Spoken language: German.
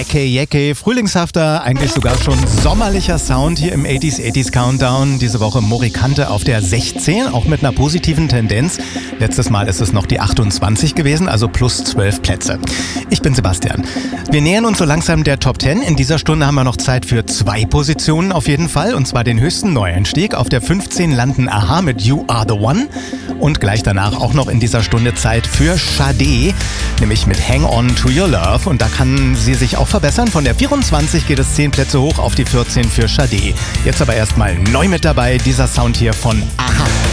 Yeke, frühlingshafter, eigentlich sogar schon sommerlicher Sound hier im 80s Countdown. Diese Woche Morikante auf der 16, auch mit einer positiven Tendenz. Letztes Mal ist es noch die 28 gewesen, also plus 12 Plätze. Ich bin Sebastian. Wir nähern uns so langsam der Top 10. In dieser Stunde haben wir noch Zeit für 2 Positionen auf jeden Fall, und zwar den höchsten Neueinstieg. Auf der 15 landen a-ha mit You Are The One und gleich danach auch noch in dieser Stunde Zeit für Sade, nämlich mit Hang On To Your Love, und da kann sie sich auch verbessern. Von der 24 geht es 10 Plätze hoch auf die 14 für Sade. Jetzt aber erstmal neu mit dabei, dieser Sound hier von a-ha.